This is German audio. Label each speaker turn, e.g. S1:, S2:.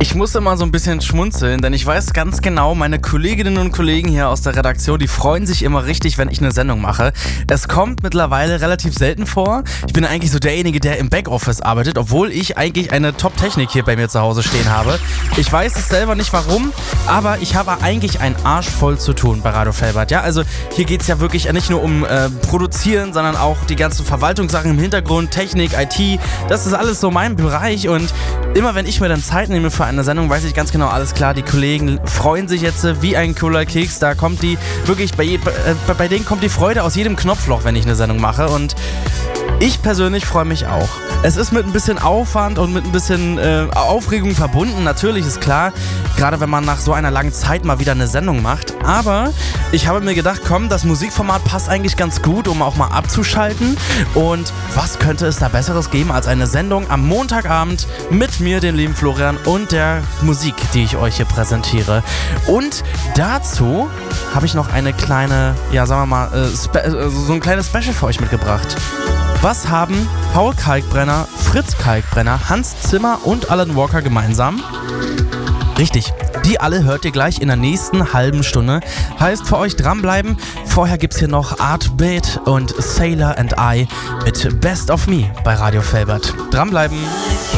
S1: Ich muss immer so ein bisschen schmunzeln, denn ich weiß ganz genau, meine Kolleginnen und Kollegen hier aus der Redaktion, die freuen sich immer richtig, wenn ich eine Sendung mache. Es kommt mittlerweile relativ selten vor. Ich bin eigentlich so derjenige, der im Backoffice arbeitet, obwohl ich eigentlich eine Top-Technik hier bei mir zu Hause stehen habe. Ich weiß es selber nicht warum, aber ich habe eigentlich einen Arsch voll zu tun bei Radio Felbert. Ja, also hier geht es ja wirklich nicht nur um Produzieren, sondern auch die ganzen Verwaltungssachen im Hintergrund, Technik, IT. Das ist alles so mein Bereich und immer wenn ich mir dann Zeit nehme für eine Sendung, weiß ich ganz genau, alles klar, die Kollegen freuen sich jetzt wie ein cooler Keks. Da kommt die wirklich, bei denen kommt die Freude aus jedem Knopfloch, wenn ich eine Sendung mache. Und ich persönlich freue mich auch. Es ist mit ein bisschen Aufwand und mit ein bisschen Aufregung verbunden, natürlich ist klar, gerade wenn man nach so einer langen Zeit mal wieder eine Sendung macht. Aber ich habe mir gedacht, komm, das Musikformat passt eigentlich ganz gut, um auch mal abzuschalten. Und was könnte es da Besseres geben als eine Sendung am Montagabend mit mir, dem lieben Florian, und der Musik, die ich euch hier präsentiere. Und dazu habe ich noch eine kleine, ja sagen wir mal, so ein kleines Special für euch mitgebracht. Was haben Paul Kalkbrenner, Fritz Kalkbrenner, Hans Zimmer und Alan Walker gemeinsam? Richtig, die alle hört ihr gleich in der nächsten halben Stunde. Heißt für euch dranbleiben. Vorher gibt's hier noch Art Beat und Sailor and I mit Best of Me bei Radio Felbert. Dranbleiben.